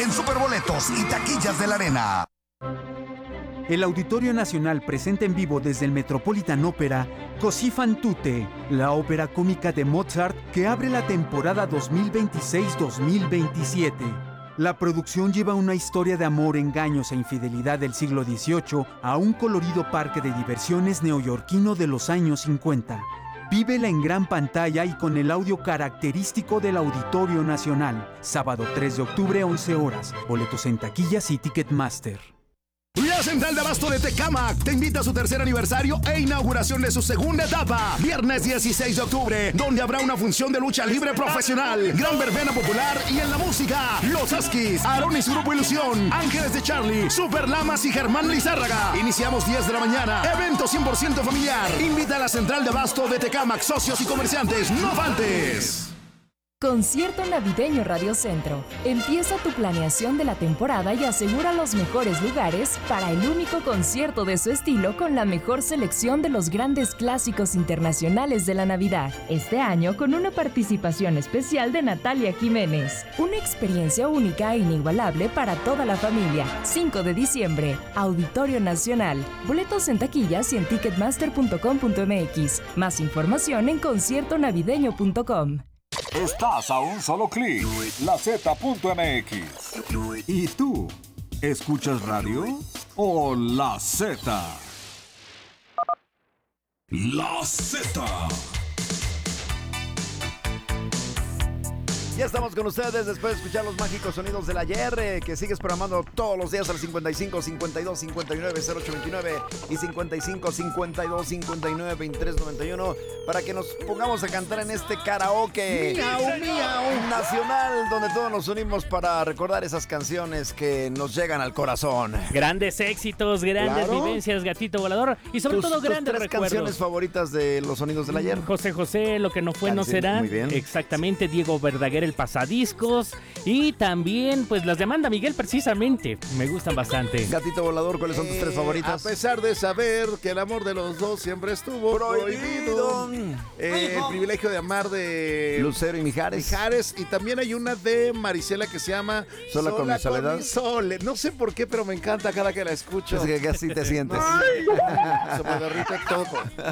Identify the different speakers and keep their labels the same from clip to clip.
Speaker 1: en Superboletos y taquillas de la Arena.
Speaker 2: El Auditorio Nacional presenta en vivo desde el Metropolitan Opera Così fan tutte, la ópera cómica de Mozart que abre la temporada 2026-2027. La producción lleva una historia de amor, engaños e infidelidad del siglo XVIII a un colorido parque de diversiones neoyorquino de los años 50. Vívela en gran pantalla y con el audio característico del Auditorio Nacional. Sábado 3 de octubre, 11 horas. Boletos en taquillas y Ticketmaster.
Speaker 3: La Central de Abasto de Tecámac te invita a su tercer aniversario e inauguración de su segunda etapa. Viernes 16 de octubre, donde habrá una función de lucha libre profesional, gran verbena popular y en la música, Los Askis, Aarón y su grupo Ilusión, Ángeles de Charlie, Super Lamas y Germán Lizárraga. Iniciamos 10 de la mañana. Evento 100% familiar. Invita a la Central de Abasto de Tecámac, socios y comerciantes. ¡No faltes!
Speaker 4: Concierto Navideño Radio Centro. Empieza tu planeación de la temporada y asegura los mejores lugares para el único concierto de su estilo con la mejor selección de los grandes clásicos internacionales de la Navidad. Este año con una participación especial de Natalia Jiménez. Una experiencia única e inigualable para toda la familia. 5 de diciembre, Auditorio Nacional. Boletos en taquillas y en ticketmaster.com.mx. Más información en conciertonavideño.com.
Speaker 5: Estás a un solo clic, LaZ.mx. ¿Y tú? ¿Escuchas radio o La Z? La Z.
Speaker 6: Ya estamos con ustedes después de escuchar los mágicos sonidos del ayer, que sigues programando todos los días al 55 52 59 0829 y 55 52 59 23 91 para que nos pongamos a cantar en este karaoke nacional donde todos nos unimos para recordar esas canciones que nos llegan al corazón.
Speaker 7: Grandes éxitos, grandes vivencias, Gatito Volador y sobre todo grandes
Speaker 6: tres
Speaker 7: recuerdos.
Speaker 6: Canciones favoritas de los sonidos del ayer.
Speaker 7: José José, Lo que no fue no será.
Speaker 6: Muy bien.
Speaker 7: Exactamente, Diego Verdaguer, El Pasadiscos y también pues las de Amanda Miguel precisamente, me gustan bastante.
Speaker 6: Gatito Volador, ¿cuáles son tus tres favoritas?
Speaker 8: A pesar de saber que el amor de los dos siempre estuvo prohibido. El privilegio de amar de
Speaker 6: Lucero y Mijares.
Speaker 8: Y también hay una de Marisela que se llama
Speaker 6: Sola con mi soledad.
Speaker 8: No sé por qué, pero me encanta cada que la escucho.
Speaker 6: Es que así te sientes.
Speaker 8: Se me derrite todo.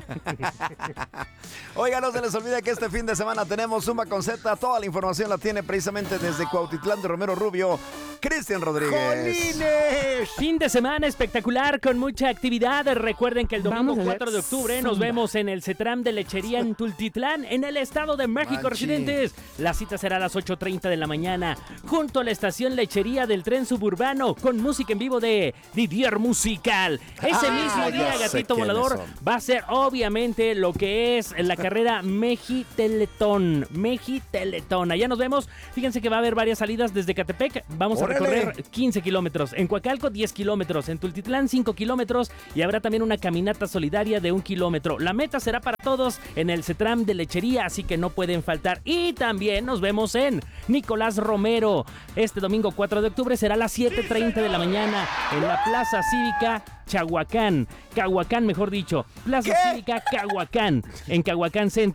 Speaker 6: Oiga, no se les olvide que este fin de semana tenemos Zumba con Z. Toda la información la tiene precisamente desde Cuautitlán de Romero Rubio, Cristian Rodríguez.
Speaker 7: ¡Jolines! Fin de semana espectacular con mucha actividad. Recuerden que el domingo 4 de octubre nos vemos en el CETRAM de Lechería en Tultitlán, en el Estado de México, residentes. La cita será a las 8:30 de la mañana, junto a la estación Lechería del tren suburbano, con música en vivo de Didier Musical. Ese mismo día, Gatito Volador, va a ser obviamente lo que es la carrera Meji Teletón. Allá nos vemos. Fíjense que va a haber varias salidas desde Catepec. Vamos a recorrer 15 kilómetros. En Coacalco, 10 kilómetros. En Tultitlán, 5 kilómetros. Y habrá también una caminata solidaria de 1 kilómetro. La meta será para todos en el CETRAM de Lechería, así que no pueden faltar. Y también nos vemos en Nicolás Romero. Este domingo 4 de octubre será a las 7:30 de la mañana en la Plaza Cívica Cahuacán, mejor dicho. Plaza Cívica Cahuacán, en Cahuacán Centro.